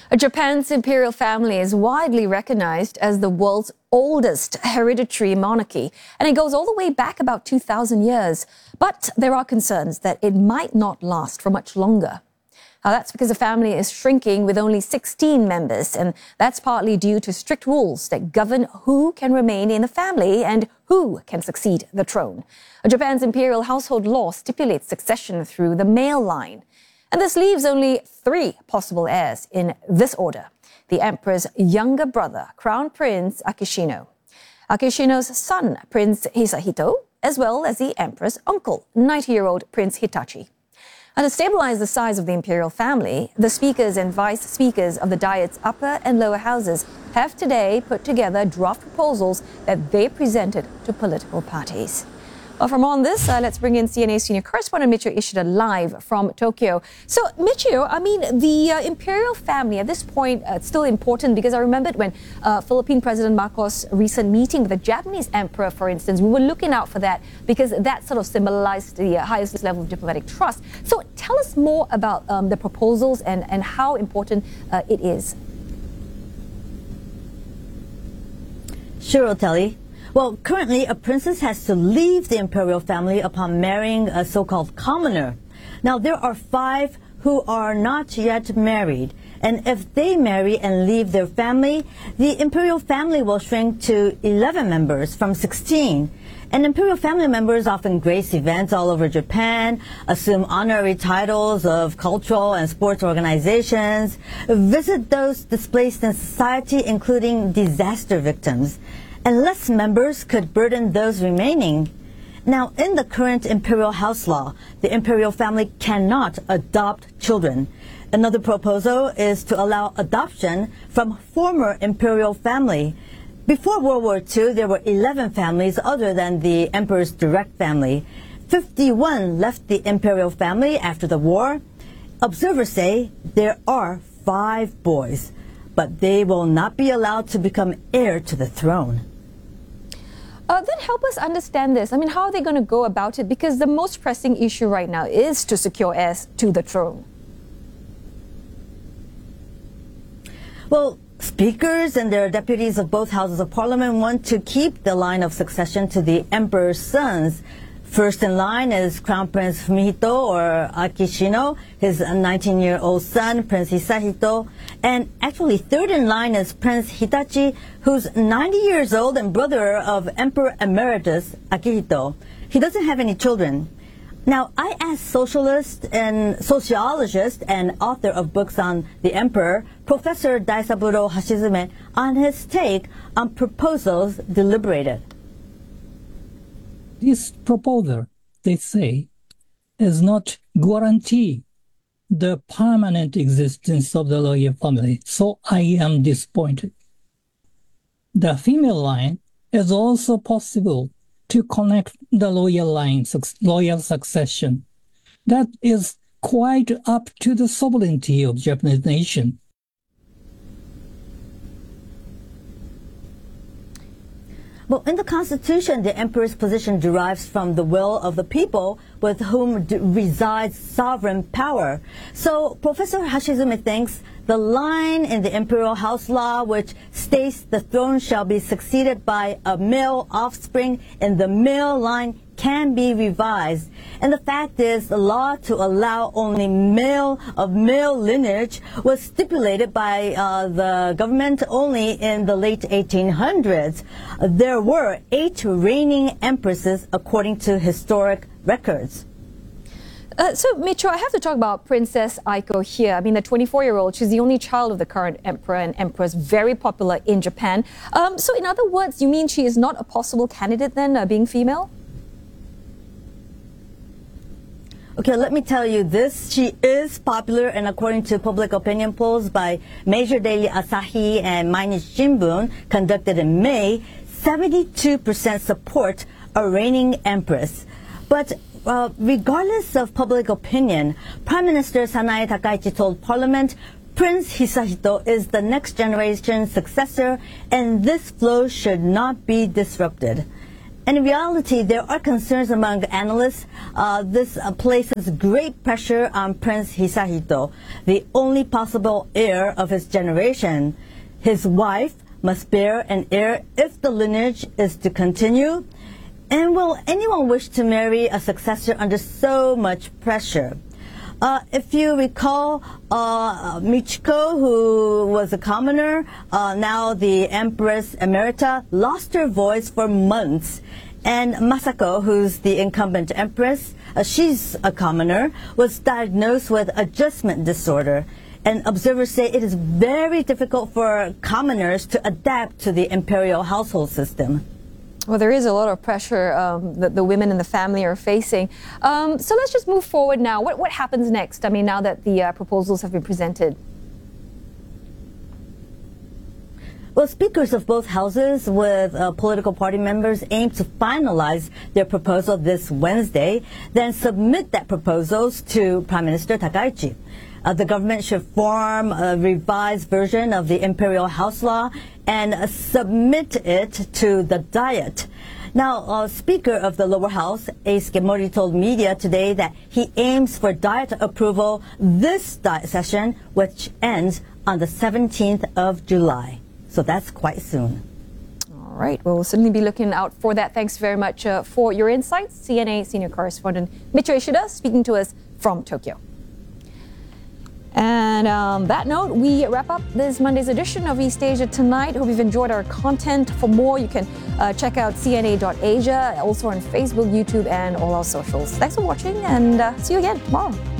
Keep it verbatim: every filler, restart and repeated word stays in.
Japan's imperial family is widely recognized as the world's oldest hereditary monarchy, and it goes all the way back about two thousand years. But there are concerns that it might not last for much longer. Now, that's because the family is shrinking with only sixteen members, and that's partly due to strict rules that govern who can remain in the family and who can succeed the throne. Japan's imperial household law stipulates succession through the male line. And this leaves only three possible heirs in this order: the emperor's younger brother, Crown Prince Akishino, Akishino's son, Prince Hisahito, as well as the emperor's uncle, ninety-year-old Prince Hitachi. And to stabilize the size of the imperial family, the speakers and vice speakers of the Diet's upper and lower houses have today put together draft proposals that they presented to political parties. Well, from on this, uh, let's bring in C N A senior correspondent Michio Ishida live from Tokyo. So, Michio, I mean, the uh, imperial family at this point, uh, it's still important because I remembered when uh, Philippine President Marcos' recent meeting with the Japanese emperor, for instance, we were looking out for that because that sort of symbolized the uh, highest level of diplomatic trust. So, tell us more about um, the proposals and, and how important uh, it is. Sure, Otelli. Well, currently, a princess has to leave the imperial family upon marrying a so-called commoner. Now, there are five who are not yet married, and if they marry and leave their family, the imperial family will shrink to eleven members from sixteen. And imperial family members often grace events all over Japan, assume honorary titles of cultural and sports organizations, visit those displaced in society, including disaster victims. And less members could burden those remaining. Now, in the current imperial house law, the imperial family cannot adopt children. Another proposal is to allow adoption from former imperial family. Before World War Two, there were eleven families other than the emperor's direct family. fifty-one left the imperial family after the war. Observers say there are five boys, but they will not be allowed to become heir to the throne. Uh, then help us understand this. I mean, how are they going to go about it? Because the most pressing issue right now is to secure heirs to the throne. Well, speakers and their deputies of both houses of parliament want to keep the line of succession to the emperor's sons. First in line is Crown Prince Fumihito, or Akishino, his nineteen-year-old son, Prince Hisahito. And actually, third in line is Prince Hitachi, who's ninety years old and brother of Emperor Emeritus Akihito. He doesn't have any children. Now, I asked socialist and sociologist and author of books on the emperor, Professor Daisaburo Hashizume, on his take on proposals deliberated. This proposal, they say, is not guarantee the permanent existence of the royal family, so I am disappointed. The female line is also possible to connect the royal line, royal succession. That is quite up to the sovereignty of Japanese nation. Well, in the Constitution, the emperor's position derives from the will of the people with whom resides sovereign power. So Professor Hashizume thinks the line in the imperial house law, which states the throne shall be succeeded by a male offspring in the male line, can be revised. And the fact is, the law to allow only male of male lineage was stipulated by uh, the government only in the late eighteen hundreds. There were eight reigning empresses according to historic records. Uh, so, Michio, I have to talk about Princess Aiko here. I mean, the twenty-four-year-old, she's the only child of the current emperor and empress, very popular in Japan. Um, so, in other words, you mean she is not a possible candidate then, uh, being female? Okay, let me tell you this. She is popular, and according to public opinion polls by Major Daily Asahi and Mainichi Shimbun conducted in May, seventy-two percent support a reigning empress. But uh, regardless of public opinion, Prime Minister Sanae Takaichi told Parliament Prince Hisahito is the next generation successor, and this flow should not be disrupted. And in reality, there are concerns among analysts. Uh, this uh, places great pressure on Prince Hisahito, the only possible heir of his generation. His wife must bear an heir if the lineage is to continue. And will anyone wish to marry a successor under so much pressure? Uh, if you recall, uh, Michiko, who was a commoner, uh, now the Empress Emerita, lost her voice for months. And Masako, who's the incumbent empress, uh, she's a commoner, was diagnosed with adjustment disorder. And observers say it is very difficult for commoners to adapt to the imperial household system. Well, there is a lot of pressure um, that the women in the family are facing. Um, so let's just move forward now. What, what happens next? I mean, now that the uh, proposals have been presented. Well, speakers of both houses with uh, political party members aim to finalize their proposal this Wednesday, then submit that proposals to Prime Minister Takaichi. Uh, the government should form a revised version of the Imperial House Law and uh, submit it to the Diet. Now, uh, Speaker of the lower house, Eisuke Mori, told media today that he aims for Diet approval this Diet session, which ends on the seventeenth of July. So that's quite soon. All right. Well, we'll certainly be looking out for that. Thanks very much uh, for your insights. C N A senior correspondent Michio Ishida speaking to us from Tokyo. And on um, that note, we wrap up this Monday's edition of East Asia Tonight. Hope you've enjoyed our content. For more, you can uh, check out C N A dot asia, also on Facebook, YouTube, and all our socials. Thanks for watching, and uh, see you again tomorrow.